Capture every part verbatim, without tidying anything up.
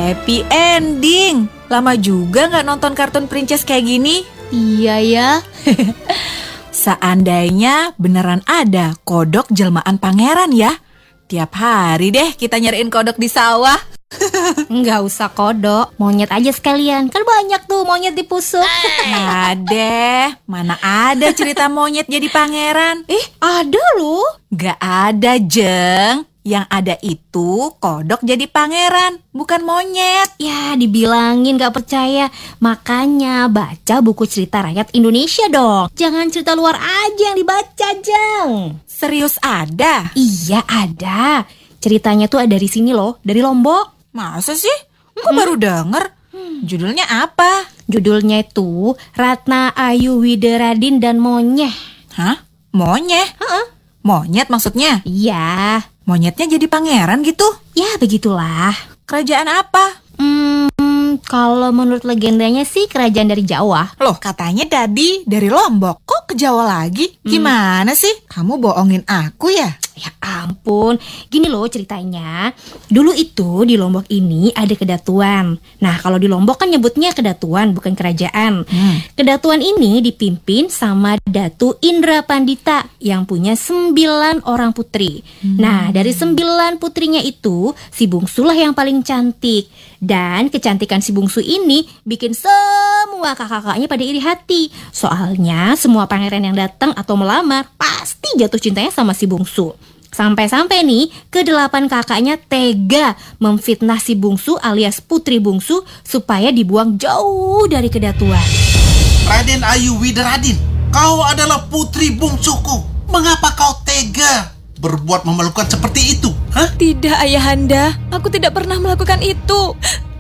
happy ending. Lama juga gak nonton kartun princess kayak gini. Iya ya. Seandainya beneran ada kodok jelmaan pangeran ya. Tiap hari deh kita nyariin kodok di sawah. Nggak usah kodok, monyet aja sekalian. Kan banyak tuh monyet di pusuk. Nah deh, mana ada cerita monyet jadi pangeran. Eh, ada loh. Gak ada, Jeng. Yang ada itu kodok jadi pangeran, bukan monyet. Ya, dibilangin gak percaya. Makanya baca buku cerita rakyat Indonesia dong. Jangan cerita luar aja yang dibaca, Jeng. Serius ada? Iya, ada. Ceritanya tuh ada dari sini loh, dari Lombok. Masa sih? Kok hmm. baru denger? Hmm. Judulnya apa? Judulnya itu Ratna Ayu Wideradin dan Monyet. Hah? Monyet? Heeh. Monyet maksudnya? Iya. Monyetnya jadi pangeran gitu? Ya, begitulah. Kerajaan apa? Hmm, kalau menurut legendanya sih kerajaan dari Jawa. Loh, katanya tadi dari Lombok. Kok ke Jawa lagi? Gimana hmm. sih? Kamu bohongin aku ya? Ya ampun, gini loh ceritanya. Dulu itu di Lombok ini ada kedatuan. Nah, kalau di Lombok kan nyebutnya kedatuan, bukan kerajaan. hmm. Kedatuan ini dipimpin sama Datu Indra Pandita yang punya sembilan orang putri. hmm. Nah, dari sembilan putrinya itu, si bungsulah yang paling cantik. Dan kecantikan si bungsu ini bikin semua kakak-kakaknya pada iri hati. Soalnya semua pangeran yang datang atau melamar pasti jatuh cintanya sama si bungsu. Sampai-sampai nih, kedelapan kakaknya tega memfitnah si bungsu alias putri bungsu supaya dibuang jauh dari kedatuan. Raden Ayu Wideradin, kau adalah putri bungsuku. Mengapa kau tega berbuat memalukan seperti itu? Hah? Tidak, Ayahanda. Aku tidak pernah melakukan itu.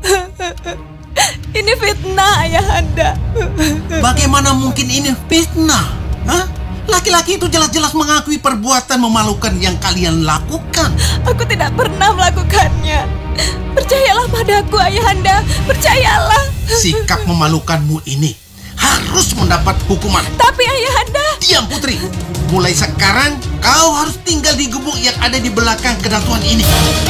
Ini fitnah, Ayahanda. Bagaimana mungkin ini fitnah? Hah? Laki-laki itu jelas-jelas mengakui perbuatan memalukan yang kalian lakukan. Aku tidak pernah melakukannya. Percayalah padaku, Ayahanda. Percayalah. Sikap memalukanmu ini harus mendapat hukuman. Tapi Ayahanda... Diam, Putri. Mulai sekarang kau harus tinggal di gubuk yang ada di belakang kedatuan ini.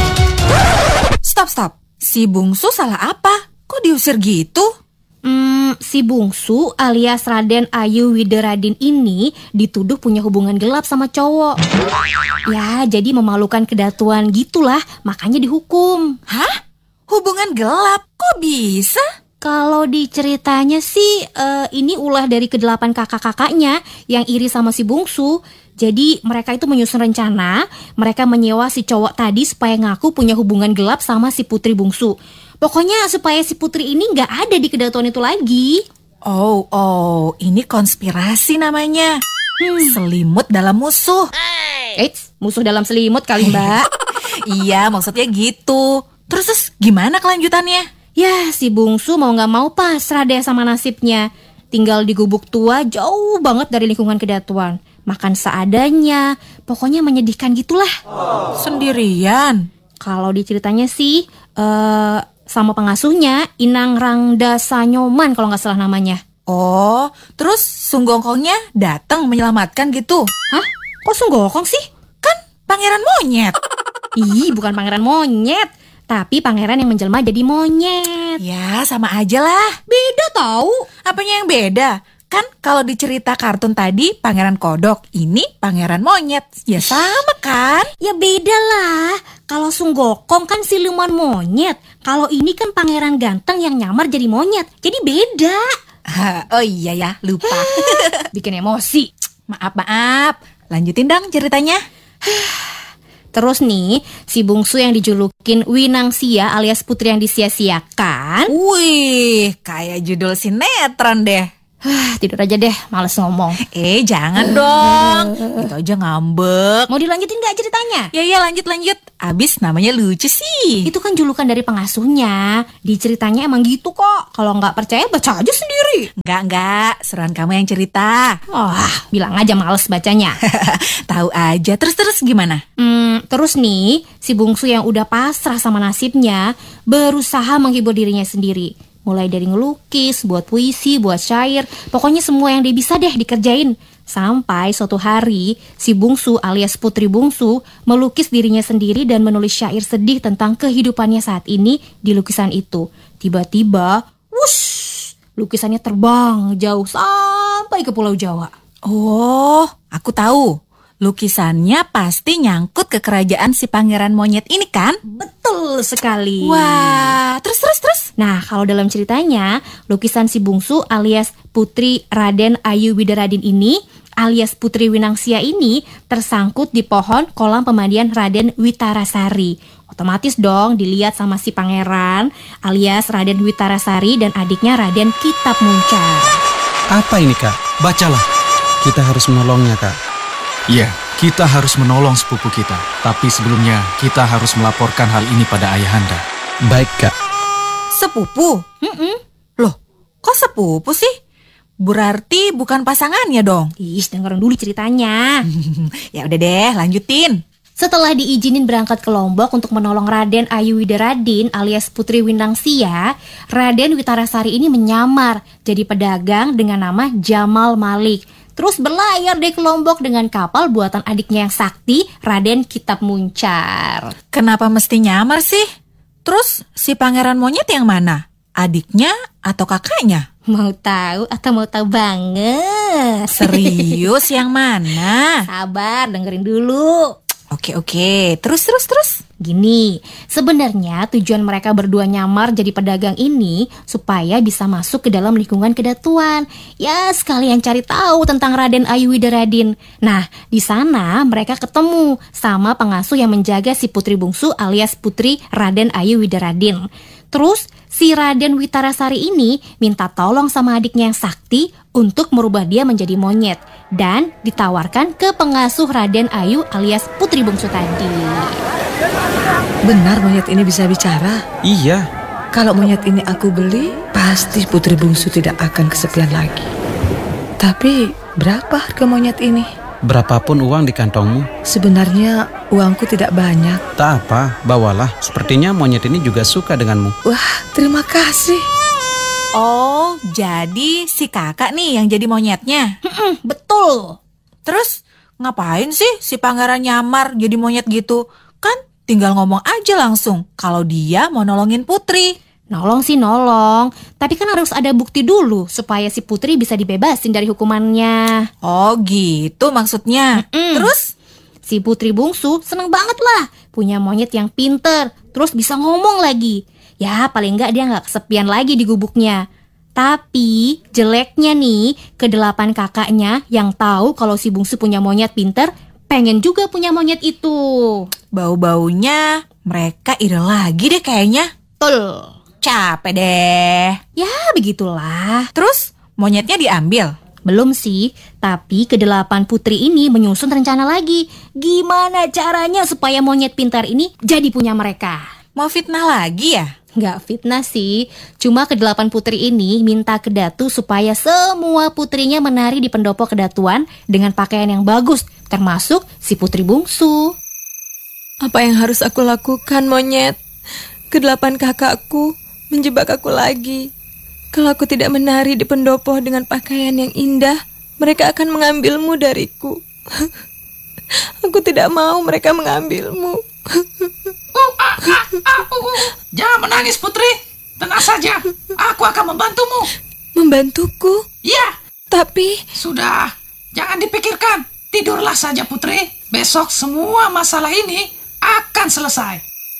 Stop, stop. Si bungsu salah apa? Kok diusir gitu? Hmm, si bungsu alias Raden Ayu Wideradin ini dituduh punya hubungan gelap sama cowok. Ya, jadi memalukan kedatuan gitulah, makanya dihukum. Hah? Hubungan gelap? Kok bisa? Kalau diceritanya sih, uh, ini ulah dari kedelapan kakak-kakaknya yang iri sama si bungsu. Jadi mereka itu menyusun rencana, mereka menyewa si cowok tadi supaya ngaku punya hubungan gelap sama si putri bungsu. Pokoknya supaya si putri ini gak ada di kedatuan itu lagi. Oh, oh, ini konspirasi namanya. Hmm. Selimut dalam musuh. Eits, musuh dalam selimut kali, Mbak. Iya, maksudnya gitu. Terus, terus gimana kelanjutannya? Ya, si bungsu mau gak mau pasrah deh sama nasibnya. Tinggal di gubuk tua jauh banget dari lingkungan kedatuan. Makan seadanya, pokoknya menyedihkan gitulah. Oh. Sendirian? Kalau diceritanya sih, uh, sama pengasuhnya, Inang Rangda Sanyoman kalau gak salah namanya. Oh, terus Sunggokongnya datang menyelamatkan gitu? Hah? Kok Sunggokong sih? Kan pangeran monyet. Ih, bukan pangeran monyet, tapi pangeran yang menjelma jadi monyet. Ya, sama aja lah. Beda tahu. Apanya yang beda? Kan kalau di cerita kartun tadi pangeran kodok, ini pangeran monyet. Ya sama kan? Ya beda lah. Kalau Sunggokong kan siluman monyet. Kalau ini kan pangeran ganteng yang nyamar jadi monyet. Jadi beda. Oh iya ya, lupa. Bikin emosi. Maaf, maaf. Lanjutin dong ceritanya. Terus nih, si bungsu yang dijulukin Winangsia alias putri yang disia-siakan. Wih, kayak judul sinetron deh. Tidur aja deh, males ngomong. Eh, jangan dong. Gitu aja ngambek. Mau dilanjutin gak ceritanya? Ya, ya, lanjut-lanjut. Abis namanya lucu sih. Itu kan julukan dari pengasuhnya. Di ceritanya emang gitu kok. Kalau gak percaya, baca aja sendiri. Enggak, enggak. Seruan kamu yang cerita. Wah, bilang aja males bacanya. Tahu aja. Terus-terus gimana? Hmm, terus nih, si bungsu yang udah pasrah sama nasibnya berusaha menghibur dirinya sendiri. Mulai dari ngelukis, buat puisi, buat syair. Pokoknya semua yang dia bisa deh dikerjain. Sampai suatu hari, si bungsu alias putri bungsu melukis dirinya sendiri dan menulis syair sedih tentang kehidupannya saat ini di lukisan itu. Tiba-tiba, wush, lukisannya terbang jauh sampai ke Pulau Jawa. Oh, aku tahu. Lukisannya pasti nyangkut ke kerajaan si pangeran monyet ini kan? Betul sekali. Wah, terus terus terus. Nah, kalau dalam ceritanya, lukisan si bungsu alias Putri Raden Ayu Widaradin ini alias Putri Winangsia ini tersangkut di pohon kolam pemandian Raden Witarasari. Otomatis dong dilihat sama si pangeran alias Raden Witarasari dan adiknya Raden Kitab Muncar. Apa ini kak? Bacalah. Kita harus menolongnya kak. Iya, kita harus menolong sepupu kita. Tapi sebelumnya kita harus melaporkan hal ini pada ayahanda. Baik kak. Sepupu? Mm-mm. Loh, kok sepupu sih? Berarti bukan pasangannya dong. Ih, dengerin dulu ceritanya. Ya udah deh, lanjutin. Setelah diizinin berangkat ke Lombok untuk menolong Raden Ayu Widaradin alias Putri Winangsia, Raden Witarasari ini menyamar jadi pedagang dengan nama Jamal Malik. Terus berlayar deh ke Lombok dengan kapal buatan adiknya yang sakti, Raden Kitab Muncar. Kenapa mesti nyamar sih? Terus si pangeran monyet yang mana? Adiknya atau kakaknya? Mau tahu atau mau tahu banget? Serius yang mana? Sabar, dengerin dulu. Oke oke, terus terus terus. Gini, sebenarnya tujuan mereka berdua nyamar jadi pedagang ini supaya bisa masuk ke dalam lingkungan kedatuan. Ya, sekalian cari tahu tentang Raden Ayu Widaradin. Nah, di sana mereka ketemu sama pengasuh yang menjaga si putri bungsu alias Putri Raden Ayu Widaradin. Terus si Raden Witarasari ini minta tolong sama adiknya yang sakti untuk merubah dia menjadi monyet dan ditawarkan ke pengasuh Raden Ayu alias putri bungsu tadi. Benar monyet ini bisa bicara? Iya. Kalau monyet ini aku beli, pasti putri bungsu tidak akan kesepian lagi. Tapi berapa harga monyet ini? Berapapun uang di kantongmu. Sebenarnya uangku tidak banyak. Tak apa, bawalah. Sepertinya monyet ini juga suka denganmu. Wah, terima kasih. Oh, jadi si kakak nih yang jadi monyetnya. Hmm, betul. Terus ngapain sih si pangeran nyamar jadi monyet gitu? Kan tinggal ngomong aja langsung kalau dia mau nolongin putri. Nolong sih nolong, tapi kan harus ada bukti dulu supaya si putri bisa dibebasin dari hukumannya. Oh gitu maksudnya. Mm-mm. Terus? Si putri bungsu seneng banget lah punya monyet yang pinter, terus bisa ngomong lagi. Ya paling enggak dia gak kesepian lagi di gubuknya. Tapi jeleknya nih, kedelapan kakaknya yang tahu kalau si bungsu punya monyet pinter, pengen juga punya monyet itu. Bau-baunya mereka iri lagi deh kayaknya. Betul. Capek deh. Ya begitulah. Terus monyetnya diambil? Belum sih, tapi kedelapan putri ini menyusun rencana lagi. Gimana caranya supaya monyet pintar ini jadi punya mereka? Mau fitnah lagi ya? Nggak fitnah sih, cuma kedelapan putri ini minta ke Datu supaya semua putrinya menari di pendopo kedatuan dengan pakaian yang bagus, termasuk si putri bungsu. Apa yang harus aku lakukan, monyet? Kedelapan kakakku menjebak aku lagi. Kalau aku tidak menari di pendopo dengan pakaian yang indah, mereka akan mengambilmu dariku. Aku tidak mau mereka mengambilmu. Jangan menangis putri, tenang saja, aku akan membantumu. Membantuku? Iya. Tapi Sudah, jangan dipikirkan, tidurlah saja putri. Besok semua masalah ini akan selesai.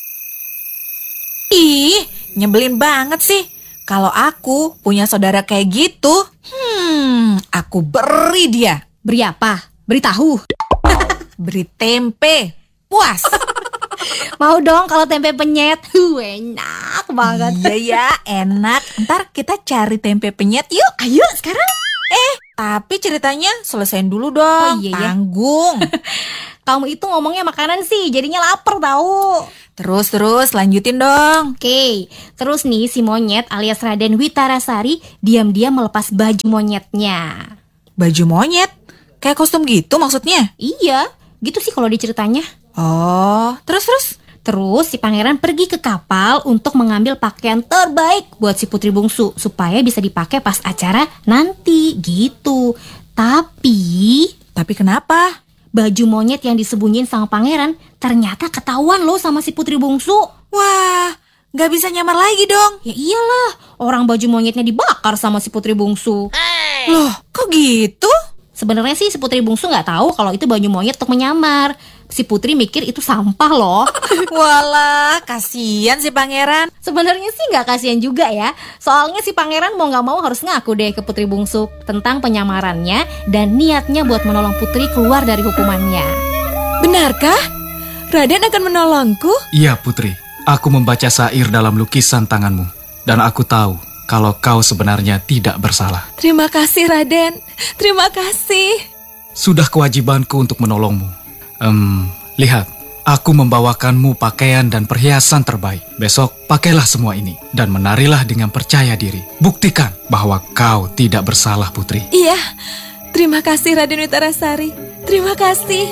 Ih, nyebelin banget sih. Kalau aku punya saudara kayak gitu, hmm, aku beri dia. Beri apa? Beri tahu. Beri tempe. Puas. Mau dong kalau tempe penyet. Huh, enak banget. Iya ya, enak. Ntar kita cari tempe penyet yuk. Ayo sekarang. Eh, tapi ceritanya selesain dulu dong. Oh, iya, ya. Tanggung. Kamu itu ngomongnya makanan sih, jadinya lapar tahu. Terus terus lanjutin dong. Oke, terus nih si monyet alias Raden Witarasari diam-diam melepas baju monyetnya. Baju monyet? Kayak kostum gitu maksudnya? Iya, gitu sih kalau diceritanya. Oh, terus terus? Terus si pangeran pergi ke kapal untuk mengambil pakaian terbaik buat si putri bungsu supaya bisa dipakai pas acara nanti gitu. Tapi Tapi kenapa? baju monyet yang disembunyiin sama pangeran ternyata ketahuan loh sama si putri bungsu. Wah, nggak bisa nyamar lagi dong. Ya iyalah, orang baju monyetnya dibakar sama si putri bungsu. Loh, kok gitu? Sebenarnya sih si putri bungsu nggak tahu kalau itu baju monyet untuk menyamar. Si putri mikir itu sampah loh. Walah, kasihan si pangeran. Sebenarnya sih nggak kasihan juga ya. Soalnya si pangeran mau nggak mau harus ngaku deh ke putri bungsu tentang penyamarannya dan niatnya buat menolong putri keluar dari hukumannya. Benarkah? Raden akan menolongku? Iya Putri, aku membaca syair dalam lukisan tanganmu. Dan aku tahu kalau kau sebenarnya tidak bersalah. Terima kasih Raden. Terima kasih. Sudah kewajibanku untuk menolongmu. Ehm, lihat, aku membawakanmu pakaian dan perhiasan terbaik. Besok pakailah semua ini dan menarilah dengan percaya diri. Buktikan bahwa kau tidak bersalah, Putri. Iya. Terima kasih Raden Witarasari. Terima kasih.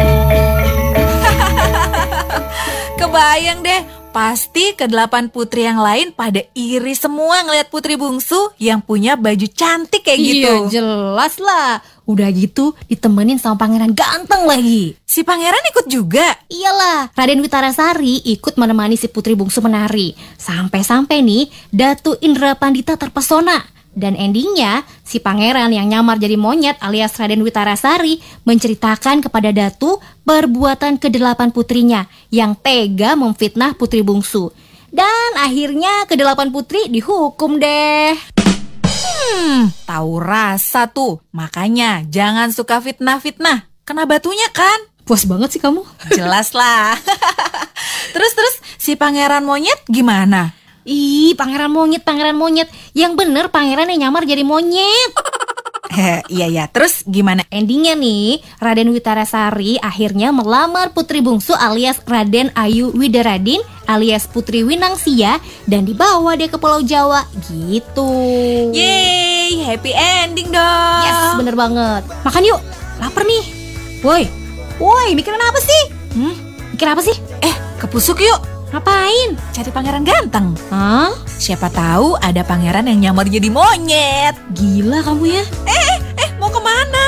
Kebayang deh, pasti kedelapan putri yang lain pada iri semua ngeliat putri bungsu yang punya baju cantik kayak gitu. Iya jelas lah. Udah gitu ditemenin sama pangeran ganteng lagi. Si pangeran ikut juga. Iyalah, Raden Witarasari ikut menemani si putri bungsu menari. Sampai-sampai nih, Datu Indra Pandita terpesona. Dan endingnya, si pangeran yang nyamar jadi monyet alias Raden Witarasari menceritakan kepada Datu perbuatan kedelapan putrinya yang tega memfitnah putri bungsu. Dan akhirnya kedelapan putri dihukum deh. Hmm, tahu rasa tuh. Makanya jangan suka fitnah-fitnah. Kena batunya kan? Puas banget sih kamu. Jelas lah. Terus-terus si pangeran monyet gimana? Ih, pangeran monyet, pangeran monyet. Yang bener pangeran yang nyamar jadi monyet. Heh, iya ya. Terus gimana? Endingnya nih, Raden Witarasari akhirnya melamar putri bungsu alias Raden Ayu Widaradin alias Putri Winangsia dan dibawa dia ke Pulau Jawa gitu. Yeay, happy ending dong. Yes, bener banget. Makan yuk, lapar nih. Woi, woi, mikirin apa sih? Hmm? Mikir apa sih? Eh, ke Pusuk yuk. Ngapain? Cari pangeran ganteng. Hah? Siapa tahu ada pangeran yang nyamar jadi monyet. Gila kamu ya. Eh, mau kemana?